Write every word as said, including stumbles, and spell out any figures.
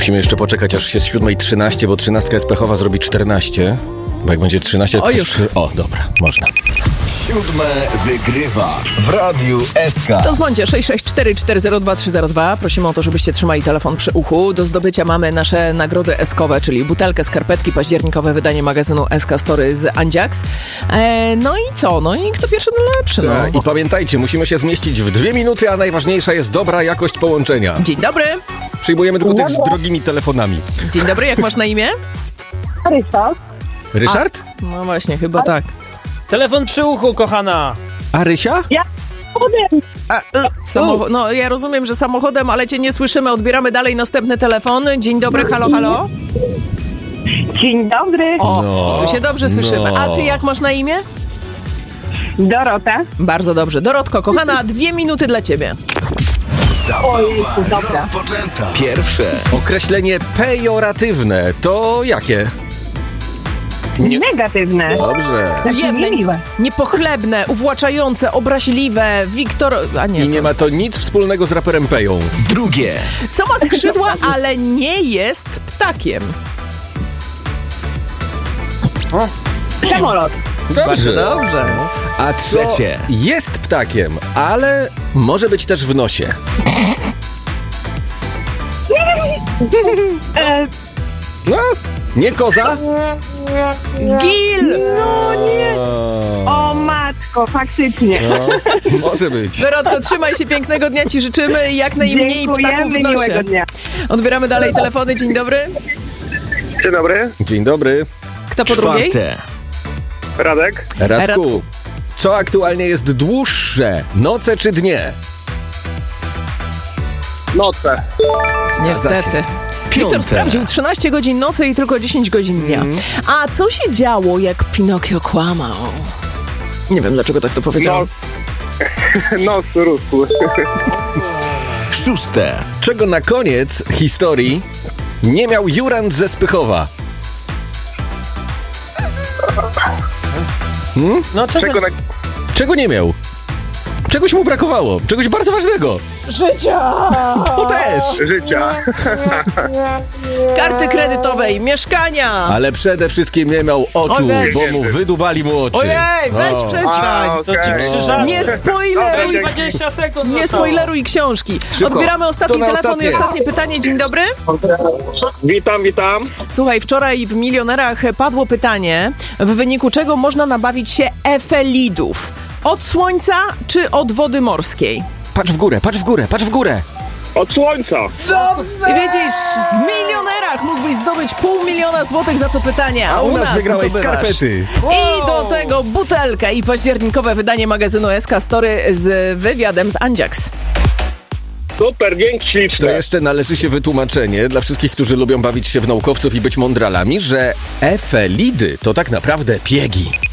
Musimy jeszcze poczekać, aż się z siódmej trzynaście, bo trzynastka jest pechowa, zrobi czternaście. Bo jak będzie trzynaście... O, już. O, dobra, można. Siódme wygrywa w Radiu S K. To dzwońcie sześć sześć cztery cztery zero dwa trzy zero dwa. Prosimy o to, żebyście trzymali telefon przy uchu. Do zdobycia mamy nasze nagrody eskowe, czyli butelkę, skarpetki, październikowe wydanie magazynu S K Story z Andziaks. E, no i co? No i kto pierwszy, ten lepszy. No. Tak, i pamiętajcie, musimy się zmieścić w dwie minuty, a najważniejsza jest dobra jakość połączenia. Dzień dobry. Przyjmujemy tylko tych z drogimi telefonami. Dzień dobry, jak masz na imię? Ryszard. Ryszard? A, no właśnie, chyba tak. Telefon przy uchu, kochana. A Rysia? Ja powiem. A, y, Samocho- no ja rozumiem, że samochodem, ale cię nie słyszymy. Odbieramy dalej następny telefon. Dzień dobry, halo, halo. Dzień dobry. O, No, tu się dobrze słyszymy. A ty jak masz na imię? Dorota. Bardzo dobrze. Dorotko, kochana, dwie minuty dla ciebie. Ojejku, dobra. Rozpoczęta. Pierwsze. określenie pejoratywne to jakie? Nie- Negatywne. Dobrze. Ujemne, Niemiłe. niepochlebne, uwłaczające, obraźliwe, Wiktor... A nie, I nie to... ma to nic wspólnego z raperem Peją. Drugie. Co ma skrzydła, ale nie jest ptakiem. Samolot. Bardzo dobrze. A co Trzecie. jest ptakiem, ale może być też w nosie. E, No, nie koza? Gil! no nie. O matko, faktycznie. No, może być. Dorotko, trzymaj się, pięknego dnia ci życzymy i jak najmniej ptaków w Dziękujemy, nosie. miłego dnia. Odbieramy dalej telefony. Dzień dobry. Dzień dobry, Dzień dobry. Kto po drugiej? Czwarte. Radek. Radku, Radku. co aktualnie jest dłuższe? Noce czy dnie? Noce. Niestety. Wiktor Piąte. sprawdził trzynaście godzin nocy i tylko dziesięć godzin dnia. A co się działo, jak Pinokio kłamał? Nie wiem, dlaczego tak to powiedziałam. Nos rósł. Szóste. Czego na koniec historii nie miał Jurand ze Spychowa? No czego? Czego na... Czego nie miał? Czegoś mu brakowało. Czegoś bardzo ważnego. Życia! To też. Życia. Karty kredytowej, mieszkania! Ale przede wszystkim nie miał oczu, Ojej. bo mu wydubali mu oczy. Ojej, weź O. przestań! A, To ci okej. krzyżacy. Nie spoileruj! Dobra, dwadzieścia sekund Nie zostało. spoileruj książki. Szybko. Odbieramy ostatni To na telefon ostatnie. i ostatnie pytanie. Dzień dobry. Witam, witam. Słuchaj, wczoraj w Milionerach padło pytanie, w wyniku czego można nabawić się efelidów. Od słońca czy od wody morskiej? Patrz w górę, patrz w górę, patrz w górę. Od słońca. I widzisz, w Milionerach mógłbyś zdobyć pół miliona złotych za to pytanie, a, A u nas wygrałeś zdobywasz. skarpety. I do tego butelkę i październikowe wydanie magazynu S K Story z wywiadem z Andziaks. Super, dzięki To śliczne. jeszcze należy się wytłumaczenie dla wszystkich, którzy lubią bawić się w naukowców i być mądralami, że efelidy to tak naprawdę piegi.